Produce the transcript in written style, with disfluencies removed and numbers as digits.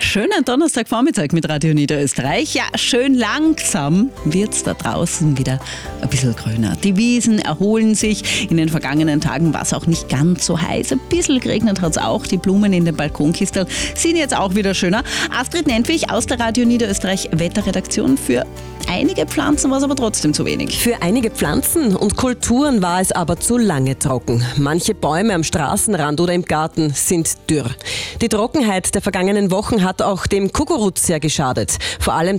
schönen Donnerstagvormittag mit Radio Niederösterreich. Ja, schön langsam wird es da draußen wieder ein bisschen grüner. Die Wiesen erholen sich. In den vergangenen Tagen war es auch nicht ganz so heiß. Ein bisschen geregnet hat es auch. Die Blumen in den Balkonkisteln sind jetzt auch wieder schöner. Astrid Nentwich aus der Radio Niederösterreich Wetterredaktion. Für einige Pflanzen war es aber trotzdem zu wenig. Für einige Pflanzen und Kulturen war es aber zu lange trocken. Manche Bäume am Straßenrand oder im Garten sind dürr. Die Trockenheit der vergangenen Wochen hat auch dem Kukuruz sehr geschadet. Vor allem